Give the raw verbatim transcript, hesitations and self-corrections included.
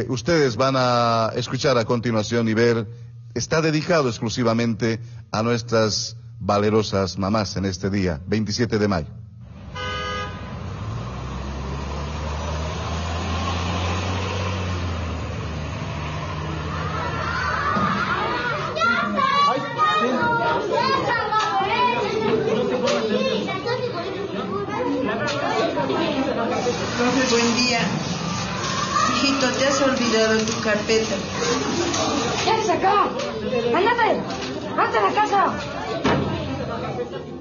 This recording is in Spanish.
ustedes van a escuchar a continuación y ver está dedicado exclusivamente a nuestras valerosas mamás en este día, veintisiete de mayo. Buen día. Hijito, te has olvidado tu carpeta. ¿Qué haces acá? ¡Ándate! ¡Vete a la casa!